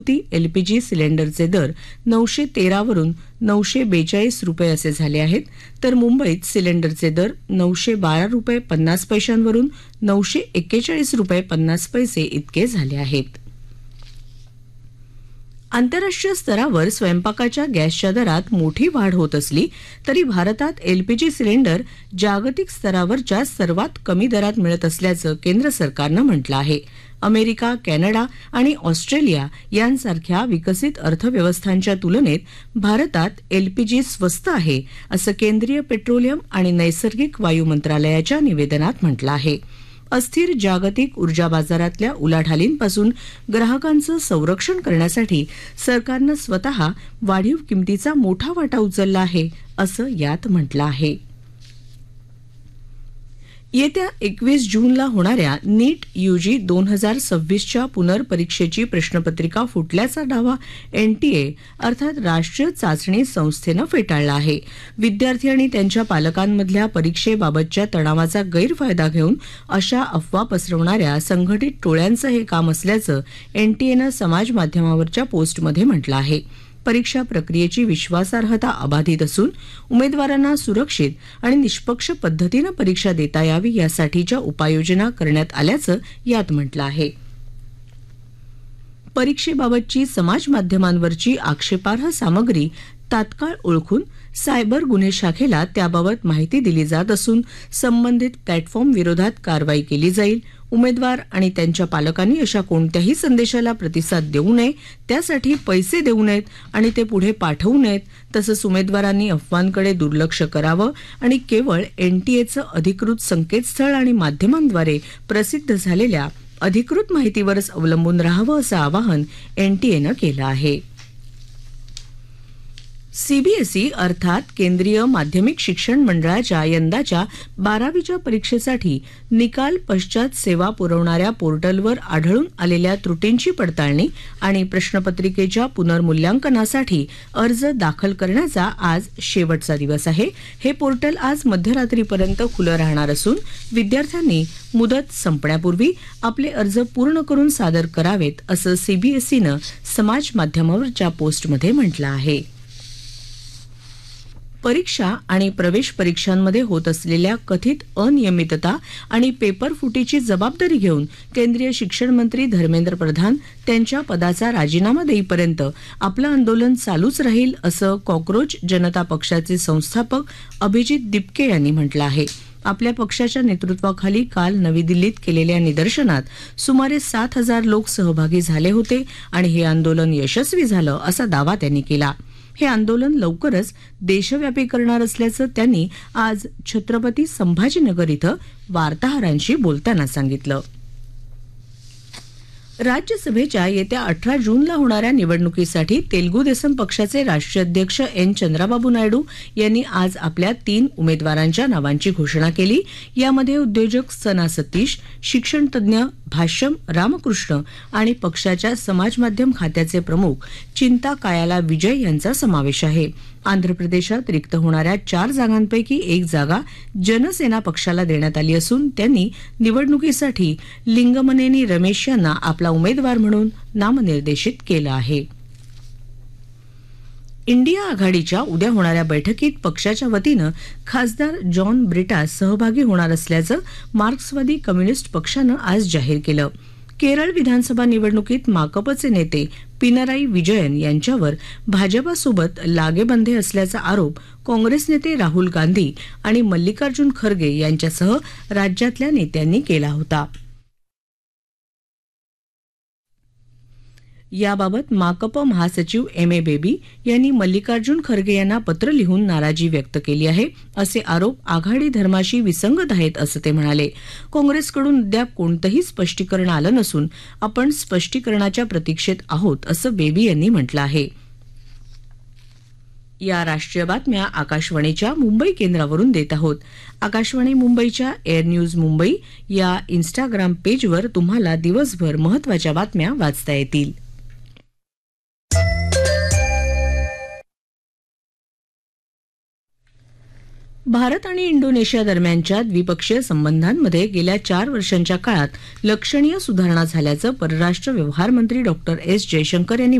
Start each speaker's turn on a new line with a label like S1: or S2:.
S1: LPG सिलेंडरचे दर 913 वरून 942 रुपये असे झाले आहेत, तर मुंबईत सिलेंडरचे दर 912 रुपये 50 पैशांवरून 941 रुपये 50 पैसे इतके झाले आहेत. आंतरराष्ट्रीय स्तरावर स्वयंपाकाच्या गॅसच्या दरात मोठी वाढ होत असली तरी भारतात एलपीजी सिलेंडर जागतिक स्तरावरच्या सर्वात कमी दरात मिळत असल्याचं केंद्र सरकारनं म्हटलं आहे. अमेरिका, कॅनडा आणि ऑस्ट्रेलिया यांसारख्या विकसित अर्थव्यवस्थांच्या तुलनेत भारतात एलपीजी स्वस्त आहे, असं केंद्रीय पेट्रोलियम आणि नैसर्गिक वायू मंत्रालयाच्या निवेदनात म्हटलं आहे. अस्थिर जागतिक ऊर्जा बाजारातल्या उलाढालींपासून ग्राहकांचं संरक्षण करण्यासाठी सरकारनं स्वतः वाढीव किमतीचा मोठा वाटा उचलला आहे, असं यात म्हटलं आहे. येत्या 21 जूनला होणाऱ्या नीट यूजी 2026च्या पुनर्परीक्षेची प्रश्नपत्रिका फुटल्याचा दावा एनटीए अर्थात राष्ट्रीय चाचणी संस्थेनं फेटाळला आहे. विद्यार्थी आणि त्यांच्या पालकांमधल्या परीक्षेबाबतच्या तणावाचा गैरफायदा घेऊन अशा अफवा पसरवणाऱ्या संघटित टोळ्यांचं हे काम असल्याचं एनटीएनं समाज माध्यमावरच्या पोस्टमध्ये म्हटलं आहे. परीक्षा प्रक्रियेची विश्वासार्हता अबाधित असून उमेदवारांना सुरक्षित आणि निष्पक्ष पद्धतीनं परीक्षा देता यावी यासाठीच्या उपाययोजना करण्यात आल्याचं यात म्हटलं आहे. परीक्षेबाबतची समाज माध्यमांवरची आक्षेपार्ह सामग्री तात्काळ ओळखून सायबर गुन्हे शाखेला त्याबाबत माहिती दिली जात असून संबंधित प्लॅटफॉर्म विरोधात कारवाई केली जाईल. उमेदवार आणि त्यांच्या पालकांनी अशा कोणत्याही संदेशाला प्रतिसाद देऊ नये, त्यासाठी पैसे देऊ नयेत आणि ते पुढे पाठवू नयेत. तसंच उमेदवारांनी अफवांकडे दुर्लक्ष करावं आणि केवळ एनटीएचं अधिकृत संकेतस्थळ आणि माध्यमांद्वारे प्रसिद्ध झालेल्या अधिकृत माहितीवरच अवलंबून राहावं असं आवाहन एनटीएनं केलं आहे. सीबीएसई अर्थात केंद्रीय माध्यमिक शिक्षण मंडळाच्या यंदाच्या 12वीच्या परीक्षेसाठी निकाल पश्चात सेवा पुरवणाऱ्या पोर्टलवर आढळून आलेल्या त्रुटींची पडताळणी आणि प्रश्नपत्रिकेच्या पुनर्मूल्यांकनासाठी अर्ज दाखल करण्याचा आज शेवटचा दिवस आहे. हे पोर्टल आज मध्यरात्रीपर्यंत खुलं राहणार असून विद्यार्थ्यांनी मुदत संपण्यापूर्वी आपले अर्ज पूर्ण करून सादर करावेत, असं सीबीएसईनं समाज माध्यमावरच्या पोस्टमध्ये म्हटलं आहे. परीक्षा आणि प्रवेश परीक्षांमध्ये होत असलेल्या कथित अनियमितता आणि पेपरफुटीची जबाबदारी घेऊन केंद्रीय शिक्षण मंत्री धर्मेंद्र प्रधान त्यांच्या पदाचा राजीनामा देईपर्यंत आपलं आंदोलन चालूच राहील, असं कॉक्रोच जनता पक्षाचे संस्थापक अभिजित दिपके यांनी म्हटलं आहे. आपल्या पक्षाच्या नेतृत्वाखाली काल नवी दिल्लीत केलेल्या निदर्शनात सुमारे 7,000 लोक सहभागी झाले होते आणि हे आंदोलन यशस्वी झालं, असा दावा त्यांनी केला. हे आंदोलन लवकरच देशव्यापी करणार असल्याचं त्यांनी आज छत्रपती संभाजीनगर इथं वार्ताहरांशी बोलताना सांगितलं. राज्यसभेच्या येत्या 18 जूनला होणाऱ्या निवडणुकीसाठी तेलुगू देसम पक्षाचे राष्ट्रीय अध्यक्ष एन चंद्राबाबू नायडू यांनी आज आपल्या 3 उमेदवारांच्या नावांची घोषणा केली. यामध्ये उद्योजक सना सतीश, शिक्षणतज्ञ भाष्यम रामकृष्ण आणि पक्षाच्या समाज माध्यम खात्याचे प्रमुख चिंता कायाला विजय यांचा समावेश आहे. आंध्र प्रदेशात रिक्त होणाऱ्या 4 जागांपैकी 1 जागा जनसेना पक्षाला देण्यात आली असून त्यांनी निवडणुकीसाठी लिंगमनेनी रमेश यांना आपला उमेदवार म्हणून नामनिर्देशित केलं आहे. इंडिया आघाडीच्या उद्या होणाऱ्या बैठकीत पक्षाच्या वतीनं खासदार जॉन ब्रिटा सहभागी होणार असल्याचं मार्क्सवादी कम्युनिस्ट पक्षानं आज जाहीर केलं. केरळ विधानसभा निवडणुकीत माकपचे नेते पिनराई विजयन यांच्यावर भाजपासोबत लागेबांधे असल्याचा आरोप काँग्रेस नेते राहुल गांधी आणि मल्लिकार्जुन खरगे यांच्यासह राज्यातल्या नेत्यांनी केला होता. याबाबत माकप महासचिव एम ए बेबी यांनी मल्लिकार्जुन खरगे यांना पत्र लिहून नाराजी व्यक्त केली आहे. असे आरोप आघाडी धर्माशी विसंगत आहेत, असं ते म्हणाले. काँग्रेसकडून अद्याप कोणतंही स्पष्टीकरण आलं नसून आपण स्पष्टीकरणाच्या प्रतीक्षेत आहोत, असं बेबी यांनी म्हटलं आहे. या राष्ट्रीय बातम्या आकाशवाणीच्या मुंबई केंद्रावरून देत आहोत. आकाशवाणी मुंबईच्या एअर न्यूज मुंबई या इंस्टाग्राम पेजवर तुम्हाला दिवसभर महत्त्वाच्या बातम्या वाचता येतील. भारत आणि इंडोनेशिया दरम्यानच्या द्विपक्षीय संबंधांमध्ये गेल्या 4 वर्षांच्या काळात लक्षणीय सुधारणा झाल्याचं परराष्ट्र व्यवहार मंत्री डॉ एस जयशंकर यांनी